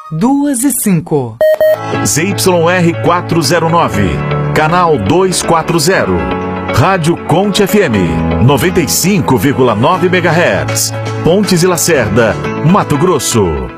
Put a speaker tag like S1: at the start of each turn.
S1: 2:05.
S2: ZYR 409, canal 240. Rádio Conte FM, 95,9 MHz. Pontes e Lacerda, Mato Grosso.